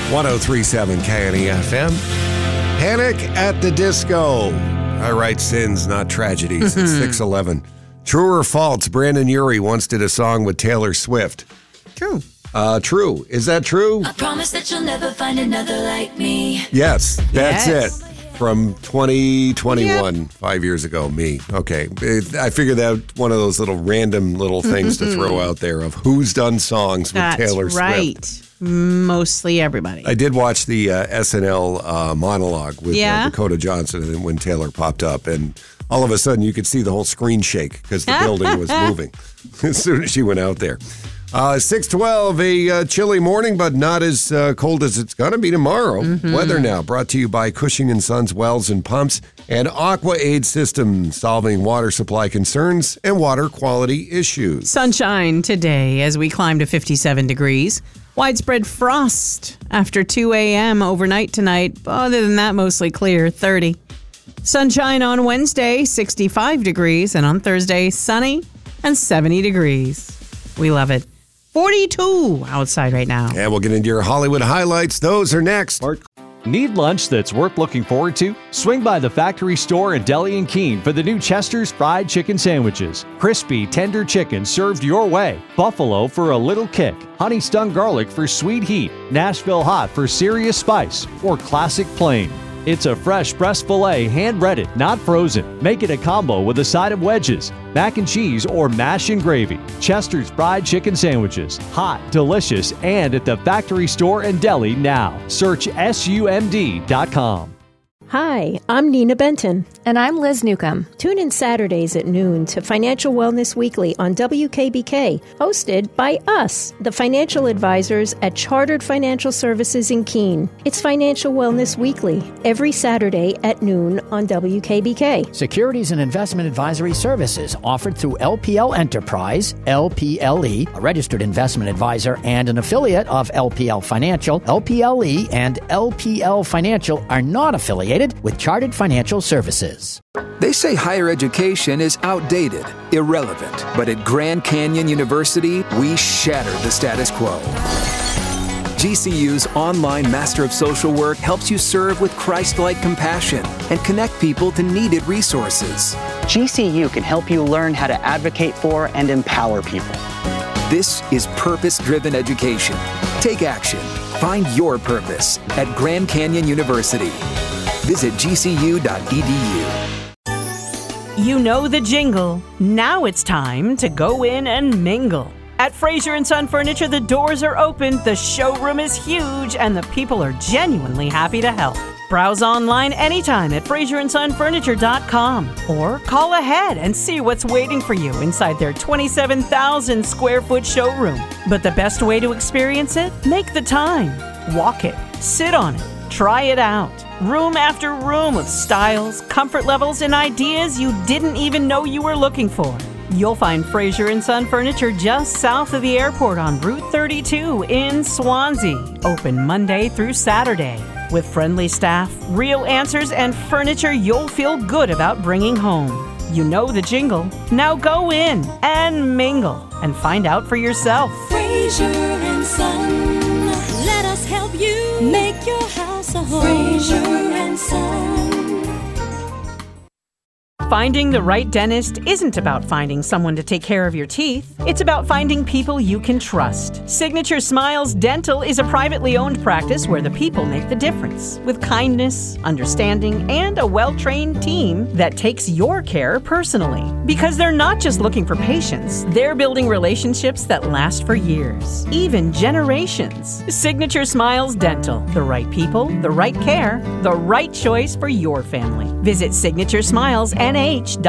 1037 KNEFM. Panic at the Disco. I write sins, not tragedies. It's 6:11. True or false? Brandon Urie once did a song with Taylor Swift. True. True. Is that true? I promise that you'll never find another like me. Yes, that's Yes. it. From 2021, 5 years ago, me. Okay. I figured that one of those little random little things to throw out there of who's done songs with That's Taylor right. Swift. Mostly everybody. I did watch the SNL monologue with Dakota Johnson when Taylor popped up, and all of a sudden you could see the whole screen shake because the building was moving as soon as she went out there. 6:12, a chilly morning, but not as cold as it's going to be tomorrow. Weather now brought to you by Cushing & Sons Wells and Pumps and Aqua Aid System, solving water supply concerns and water quality issues. Sunshine today as we climb to 57 degrees. Widespread frost after 2 a.m. overnight tonight. Other than that, mostly clear, 30. Sunshine on Wednesday, 65 degrees. And on Thursday, sunny and 70 degrees. We love it. 42 outside right now. And we'll get into your Hollywood highlights. Those are next. Need lunch that's worth looking forward to? Swing by the Factory Store and Deli in Keene for the new Chester's Fried Chicken Sandwiches. Crispy, tender chicken served your way. Buffalo for a little kick. Honey Stung Garlic for sweet heat. Nashville Hot for serious spice. Or Classic Plain. It's a fresh breast filet, hand-breaded, not frozen. Make it a combo with a side of wedges, mac and cheese, or mash and gravy. Chester's Fried Chicken Sandwiches. Hot, delicious, and at the Factory Store and Deli now. Search SUMD.com. Hi, I'm Nina Benton. And I'm Liz Newcomb. Tune in Saturdays at noon to Financial Wellness Weekly on WKBK, hosted by us, the financial advisors at Chartered Financial Services in Keene. It's Financial Wellness Weekly, every Saturday at noon on WKBK. Securities and investment advisory services offered through LPL Enterprise, LPLE, a registered investment advisor and an affiliate of LPL Financial. LPLE and LPL Financial are not affiliated with Chartered Financial Services. They say higher education is outdated, irrelevant, but at Grand Canyon University, we shatter the status quo. GCU's online Master of Social Work helps you serve with Christ-like compassion and connect people to needed resources. GCU can help you learn how to advocate for and empower people. This is purpose-driven education. Take action. Find your purpose at Grand Canyon University. Visit gcu.edu. You know the jingle. Now it's time to go in and mingle. At Fraser & Son Furniture, the doors are open, the showroom is huge, and the people are genuinely happy to help. Browse online anytime at FraserandSonFurniture.com or call ahead and see what's waiting for you inside their 27,000 square foot showroom. But the best way to experience it? Make the time. Walk it. Sit on it. Try it out. Room after room of styles, comfort levels, and ideas you didn't even know you were looking for. You'll find Fraser & Son Furniture just south of the airport on Route 32 in Swansea. Open Monday through Saturday. With friendly staff, real answers, and furniture you'll feel good about bringing home. You know the jingle. Now go in and mingle and find out for yourself. Fraser & Son, let us help you make your house a home. Fraser & Son. Finding the right dentist isn't about finding someone to take care of your teeth. It's about finding people you can trust. Signature Smiles Dental is a privately owned practice where the people make the difference. With kindness, understanding, and a well-trained team that takes your care personally. Because they're not just looking for patients, they're building relationships that last for years, even generations. Signature Smiles Dental. The right people, the right care, the right choice for your family. Visit SignatureSmilesNH.com.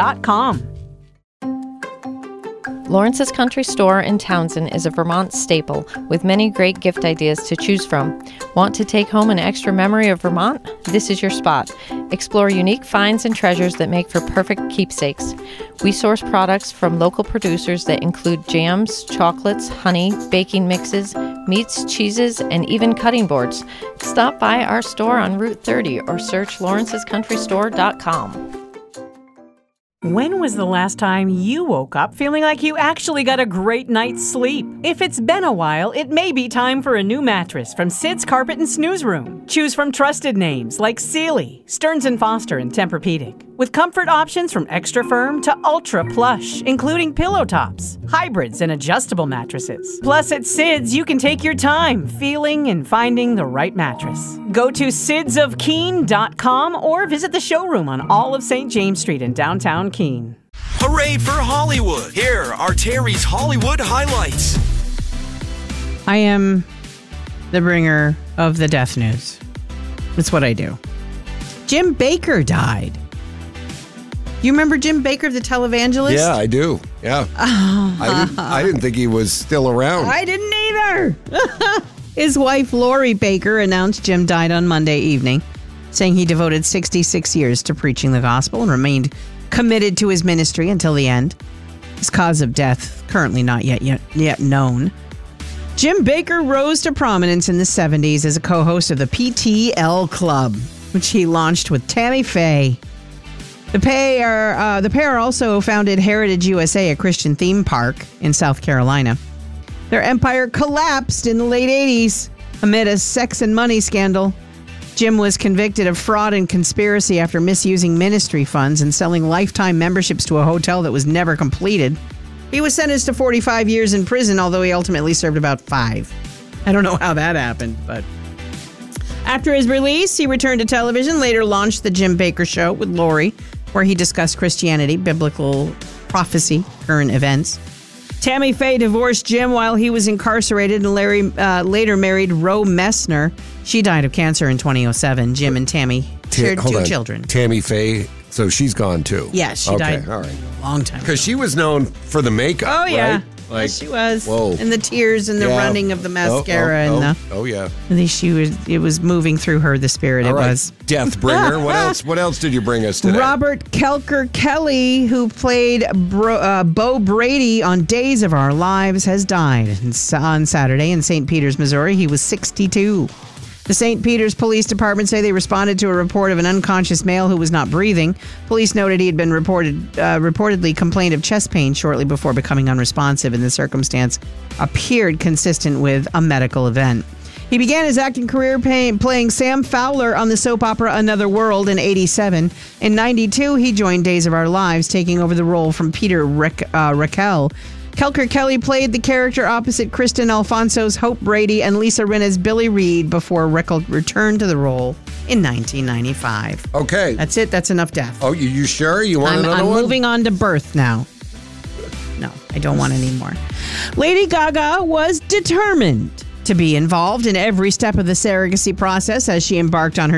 Lawrence's Country Store in Townsend is a Vermont staple with many great gift ideas to choose from. Want to take home an extra memory of Vermont? This is your spot. Explore unique finds and treasures that make for perfect keepsakes. We source products from local producers that include jams, chocolates, honey, baking mixes, meats, cheeses, and even cutting boards. Stop by our store on Route 30 or search lawrencescountrystore.com. When was the last time you woke up feeling like you actually got a great night's sleep? If it's been a while, it may be time for a new mattress from Sid's Carpet and Snooze Room. Choose from trusted names like Sealy, Stearns & Foster, and Tempur-Pedic. With comfort options from extra firm to ultra plush, including pillow tops, hybrids, and adjustable mattresses. Plus, at Sid's, you can take your time feeling and finding the right mattress. Go to sidsofkeene.com or visit the showroom on all of St. James Street in downtown Keene. Hooray for Hollywood! Here are Terry's Hollywood highlights. I am the bringer of the death news. That's what I do. Jim Bakker died. You remember Jim Bakker, the televangelist? Yeah, I do. Yeah. I didn't think he was still around. I didn't either. His wife, Lori Bakker, announced Jim died on Monday evening, saying he devoted 66 years to preaching the gospel and remained committed to his ministry until the end. His cause of death currently not yet known. Jim Bakker rose to prominence in the 70s as a co-host of the PTL Club, which he launched with Tammy Faye. The pair also founded Heritage USA, a Christian theme park in South Carolina. Their empire collapsed in the late 80s amid a sex and money scandal. Jim was convicted of fraud and conspiracy after misusing ministry funds and selling lifetime memberships to a hotel that was never completed. He was sentenced to 45 years in prison, although he ultimately served about 5. I don't know how that happened, but... After his release, he returned to television, later launched The Jim Bakker Show with Lori, where he discussed Christianity, biblical prophecy, current events. Tammy Faye divorced Jim while he was incarcerated, and Larry later married Roe Messner. She died of cancer in 2007. Jim and Tammy shared 2 children. Tammy Faye, so she's gone too. Yes, she died all right. a long time ago. Because she was known for the makeup, oh, yeah. right? Like, yes, she was. Whoa. And the tears and the running of the mascara it was moving through her, the spirit. All it right. was. Deathbringer. What else did you bring us today? Robert Kelker Kelly, who played Bo Brady on Days of Our Lives, has died on Saturday in St. Peters, Missouri. He was 62. The St. Peters Police Department say they responded to a report of an unconscious male who was not breathing. Police noted he had been reportedly complained of chest pain shortly before becoming unresponsive, and the circumstance appeared consistent with a medical event. He began his acting career playing Sam Fowler on the soap opera Another World in 1987. In 1992, he joined Days of Our Lives, taking over the role from Peter Raquel. Kelker Kelly played the character opposite Kristen Alfonso's Hope Brady and Lisa Rinna's Billy Reed before Raquel returned to the role in 1995. Okay. That's it. That's enough death. Oh, you sure? You want another one? I'm moving on to birth now. No, I don't want any more. Lady Gaga was determined to be involved in every step of the surrogacy process as she embarked on her